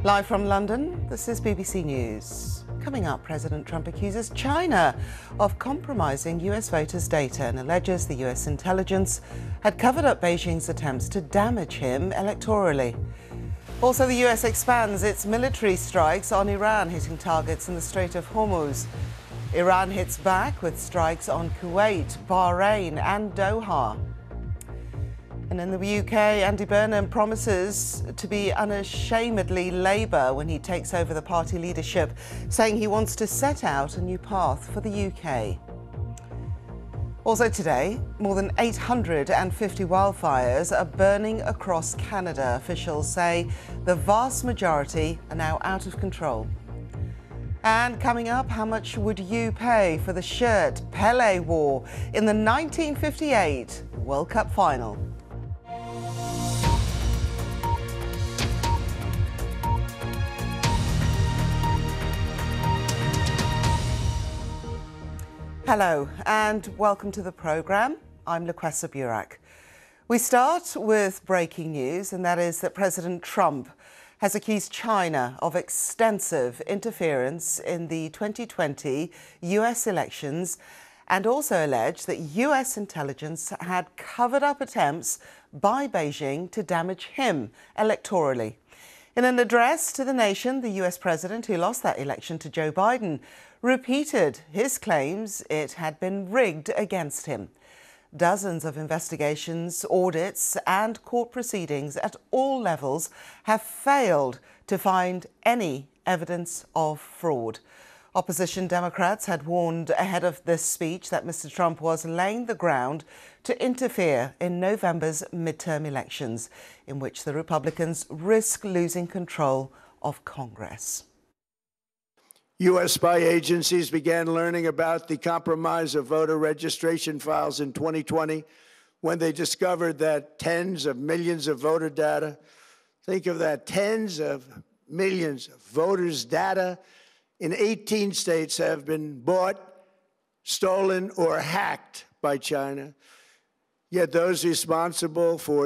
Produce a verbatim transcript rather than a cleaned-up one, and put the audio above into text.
Live from London, this is B B C News. Coming up, President Trump accuses China of compromising U S voters' data and alleges the U S intelligence had covered up Beijing's attempts to damage him electorally. Also, the U S expands its military strikes on Iran, hitting targets in the Strait of Hormuz. Iran hits back with strikes on Kuwait, Bahrain and Doha. And in the U K, Andy Burnham promises to be unashamedly Labour when he takes over the party leadership, saying he wants to set out a new path for the U K. Also today, more than eight hundred fifty wildfires are burning across Canada. Officials say the vast majority are now out of control. And coming up, how much would you pay for the shirt Pelé wore in the nineteen fifty-eight World Cup final? Hello and welcome to the programme. I'm Luquessa Burak. We start with breaking news, and that is that President Trump has accused China of extensive interference in the twenty twenty U S elections and also alleged that U S intelligence had covered up attempts by Beijing to damage him electorally. In an address to the nation, the U S president, who lost that election to Joe Biden, repeated his claims it had been rigged against him. Dozens of investigations, audits and court proceedings at all levels have failed to find any evidence of fraud. Opposition Democrats had warned ahead of this speech that Mister Trump was laying the ground to interfere in November's midterm elections, in which the Republicans risk losing control of Congress. U S spy agencies began learning about the compromise of voter registration files in twenty twenty when they discovered that tens of millions of voter data, think of that, tens of millions of voters' data in eighteen states have been bought, stolen, or hacked by China. Yet those responsible for